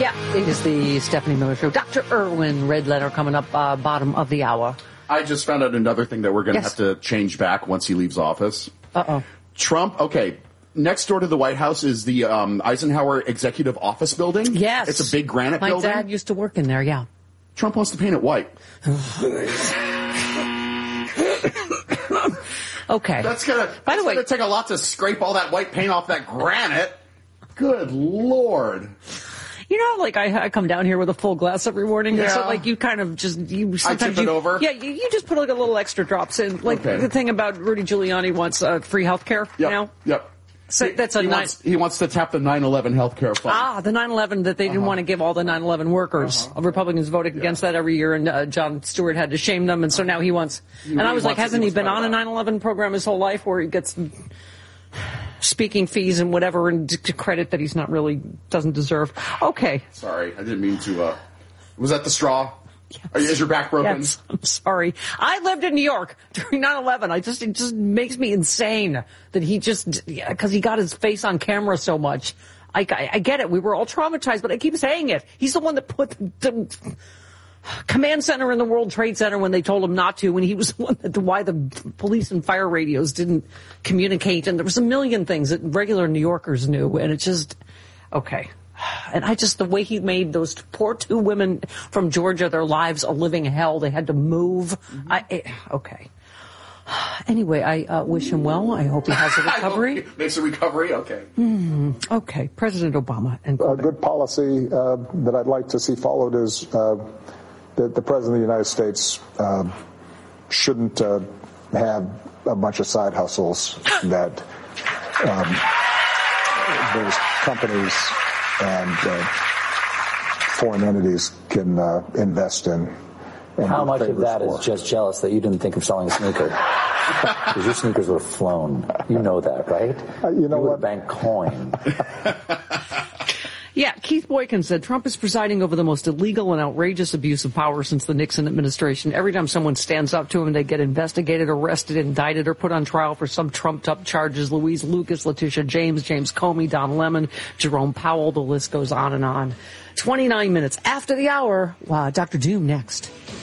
Yeah, it is the Stephanie Miller Show. Dr. Irwin, Red Letter coming up bottom of the hour. I just found out another thing that we're going to have to change back once he leaves office. Uh-oh. Trump, okay. Next door to the White House is the Eisenhower Executive Office Building. Yes. It's a big granite building. My dad used to work in there, yeah. Trump wants to paint it white. Okay. That's gonna take a lot to scrape all that white paint off that granite. Good Lord. You know, like I come down here with a full glass every morning, Yeah. and so like you kind of just I tip it over. Yeah, you just put like a little extra drops in. Like the thing about Rudy Giuliani wants free health care now. Yep. So that's he wants to tap the 9/11 health care fund. The 9/11 that they didn't want to give all the 9/11 workers. Republicans voted against that every year, and Jon Stewart had to shame them, and so now he wants. And I was like, hasn't he been on a 9/11 program his whole life where he gets speaking fees and whatever, and to credit that he's not really doesn't deserve? Okay. Sorry, I didn't mean to. Was that the straw? Yes. Is your back broken? Yes, I'm sorry. I lived in New York during 9/11. It just makes me insane that he because he got his face on camera so much. I get it. We were all traumatized, but I keep saying it. He's the one that put the command center in the World Trade Center when they told him not to, when he was the one why the police and fire radios didn't communicate. And there was a million things that regular New Yorkers knew. And it's just, okay. And the way he made those poor two women from Georgia, their lives a living hell. They had to move. Okay. Anyway, I wish him well. I hope he has a recovery. I hope he makes a recovery? Okay. Okay. President Obama. And good policy that I'd like to see followed is that the President of the United States shouldn't have a bunch of side hustles that those companies and foreign entities can invest in. How much of that is just jealous that you didn't think of selling a sneaker? Because your sneakers would have flown. You know that, right? You know what? Bank coin. Yeah, Keith Boykin said Trump is presiding over the most illegal and outrageous abuse of power since the Nixon administration. Every time someone stands up to him, they get investigated, arrested, indicted, or put on trial for some trumped-up charges. Louise Lucas, Letitia James, James Comey, Don Lemon, Jerome Powell, the list goes on and on. 29 minutes after the hour. Dr. Doom next.